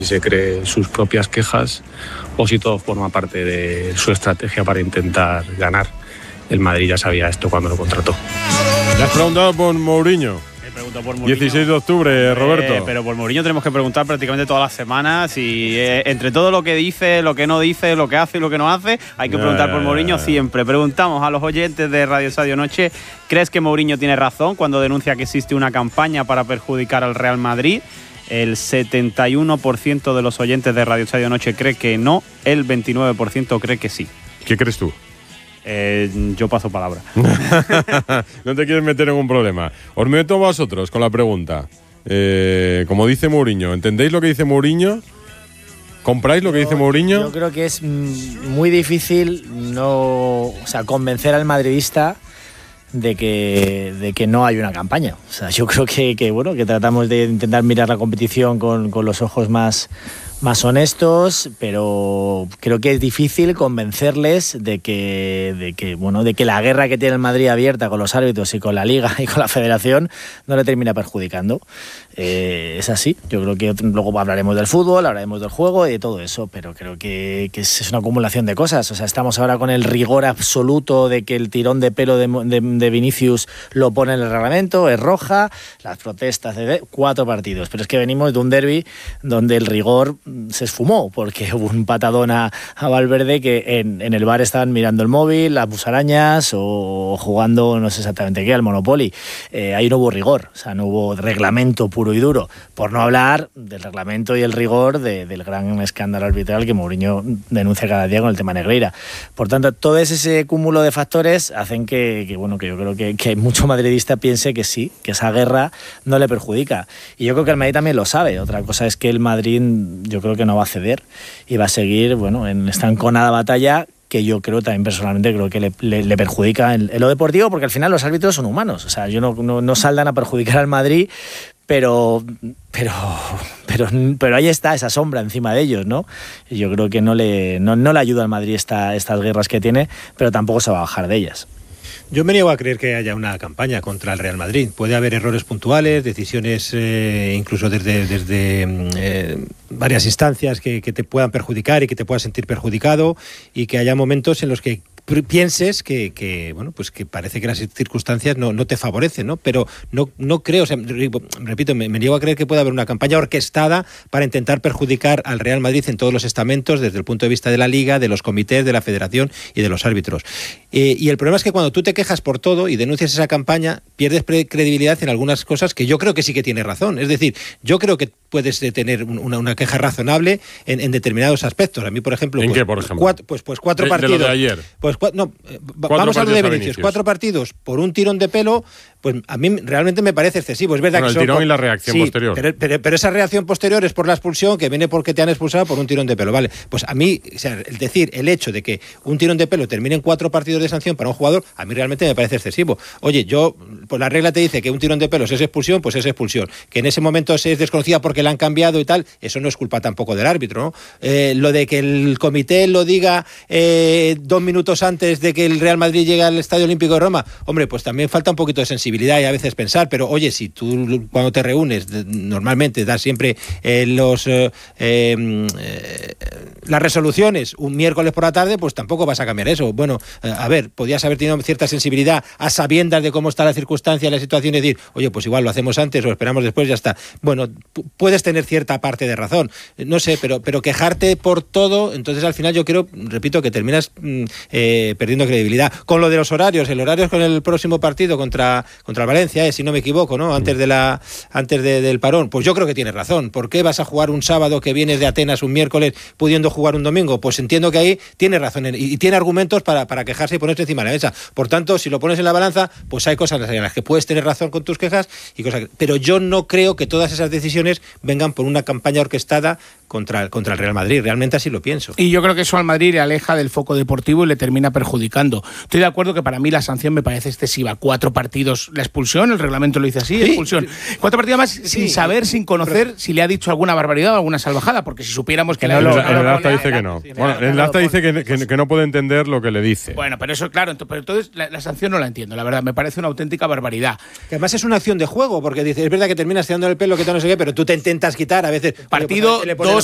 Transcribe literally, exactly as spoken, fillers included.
Si se cree sus propias quejas o si todo forma parte de su estrategia para intentar ganar. El Madrid ya sabía esto cuando lo contrató. ¿Le has preguntado por Mourinho? Por Mourinho. dieciséis de octubre, Roberto. Eh, pero por Mourinho tenemos que preguntar prácticamente todas las semanas y eh, entre todo lo que dice, lo que no dice, lo que hace y lo que no hace, hay que preguntar eh, por Mourinho siempre. Preguntamos a los oyentes de Radio Estadio Noche, ¿crees que Mourinho tiene razón cuando denuncia que existe una campaña para perjudicar al Real Madrid? El setenta y uno por ciento de los oyentes de Radio Estadio Noche cree que no, el veintinueve por ciento cree que sí. ¿Qué crees tú? Eh, yo paso palabra. No te quieres meter en un problema. Os meto vosotros con la pregunta. Eh, como dice Mourinho, ¿entendéis lo que dice Mourinho? ¿Compráis lo que yo, dice Mourinho? Yo creo que es muy difícil no, o sea, convencer al madridista de que, de que no hay una campaña. O sea, yo creo que, que, bueno, que tratamos de intentar mirar la competición con, con los ojos más, más honestos, pero creo que es difícil convencerles de que, de que, bueno, de que la guerra que tiene el Madrid abierta con los árbitros y con la Liga y con la Federación no le termina perjudicando. Eh, es así. Yo creo que luego hablaremos del fútbol, hablaremos del juego y de todo eso, pero creo que, que es una acumulación de cosas. O sea, estamos ahora con el rigor absoluto de que el tirón de pelo de, de, de Vinicius lo pone en el reglamento, es roja, las protestas de cuatro partidos. Pero es que venimos de un derbi donde el rigor se esfumó, porque hubo un patadón a, a Valverde que en, en el bar estaban mirando el móvil, las musarañas o jugando no sé exactamente qué, al Monopoly. Eh, ahí no hubo rigor, o sea, no hubo reglamento puro y duro, por no hablar del reglamento y el rigor de, del gran escándalo arbitral que Mourinho denuncia cada día con el tema Negreira. Por tanto, todo ese cúmulo de factores hacen que, que bueno, que yo creo que, que mucho madridista piense que sí, que esa guerra no le perjudica. Y yo creo que el Madrid también lo sabe. Otra cosa es que el Madrid, yo creo que no va a ceder y va a seguir, bueno, en esta enconada batalla que yo creo también personalmente creo que le, le, le perjudica en, en lo deportivo, porque al final los árbitros son humanos. O sea, yo no, no, no saldan a perjudicar al Madrid, pero, pero, pero, pero ahí está esa sombra encima de ellos, ¿no? Y yo creo que no le, no, no le ayuda al Madrid esta, estas guerras que tiene, pero tampoco se va a bajar de ellas. Yo me niego a creer que haya una campaña contra el Real Madrid. Puede haber errores puntuales, decisiones eh, incluso desde, desde eh, varias instancias que, que te puedan perjudicar y que te puedas sentir perjudicado, y que haya momentos en los que pienses que, que bueno, pues que parece que las circunstancias no, no te favorecen, ¿no? Pero no, no creo, o sea, repito, me, me niego a creer que pueda haber una campaña orquestada para intentar perjudicar al Real Madrid en todos los estamentos, desde el punto de vista de la Liga, de los comités, de la Federación y de los árbitros. Eh, y el problema es que cuando tú te quejas por todo y denuncias esa campaña, pierdes credibilidad en algunas cosas que yo creo que sí que tienes razón. Es decir, yo creo que puedes tener una, una queja razonable en, en determinados aspectos. A mí, por ejemplo... ¿En pues, qué, por ejemplo? Cuatro, pues, pues cuatro de, partidos... De lo de ayer. Pues no, vamos a lo de Vinicius. Cuatro partidos por un tirón de pelo, pues a mí realmente me parece excesivo. Es verdad bueno, que el tirón son, y la reacción sí, posterior. Pero, pero, pero esa reacción posterior es por la expulsión, que viene porque te han expulsado por un tirón de pelo. Vale, pues a mí, o sea, el decir, el hecho de que un tirón de pelo termine en cuatro partidos de sanción para un jugador, a mí realmente me parece excesivo. Oye, yo, pues la regla te dice que un tirón de pelos es expulsión, pues es expulsión. Que en ese momento se es desconocida porque la han cambiado y tal, eso no es culpa tampoco del árbitro, ¿no? Eh, lo de que el comité lo diga eh, dos minutos antes de que el Real Madrid llegue al Estadio Olímpico de Roma, hombre, pues también falta un poquito de sensibilidad y a veces pensar, pero oye, si tú cuando te reúnes normalmente das siempre eh, los eh, eh, las resoluciones un miércoles por la tarde, pues tampoco vas a cambiar eso. Bueno, eh, a ver, podías haber tenido cierta sensibilidad a sabiendas de cómo está la circunstancia, la situación, y decir, oye, pues igual lo hacemos antes o esperamos después, ya está. Bueno, p- puedes tener cierta parte de razón, no sé, pero, pero quejarte por todo, entonces al final yo creo, repito, que terminas eh, perdiendo credibilidad. Con lo de los horarios, el horario es con el próximo partido contra, contra el Valencia, eh, si no me equivoco, ¿no? Antes de la antes de, del parón, pues yo creo que tienes razón. ¿Por qué vas a jugar un sábado que vienes de Atenas un miércoles pudiendo jugar un domingo? Pues entiendo que ahí tiene razón y, y tiene argumentos para, para quejarse y ponerse encima de la mesa. Por tanto, si lo pones en la balanza, pues hay cosas en las que puedes tener razón con tus quejas y cosas que, pero yo no creo que todas esas decisiones vengan por una campaña orquestada contra, contra el Real Madrid. Realmente así lo pienso. Y yo creo que eso al Madrid le aleja del foco deportivo y le termina perjudicando. Estoy de acuerdo que para mí la sanción me parece excesiva. Cuatro partidos, la expulsión, el reglamento lo dice así, sí, expulsión. Cuatro partidos más sí, sin saber, sin conocer pero, si le ha dicho alguna barbaridad o alguna salvajada, porque si supiéramos que... En el, el, el acta dice que no. Bueno, el acta dice que, que, que no puede entender lo que le dice. Bueno, pero eso, claro, entonces, pero entonces la, la sanción no la entiendo, la verdad, me parece una auténtica barbaridad. Que además es una acción de juego, porque dice, es verdad que terminas tirando el pelo, que tal, no sé qué, pero tú te intentas quitar a veces... Partido oye, pues,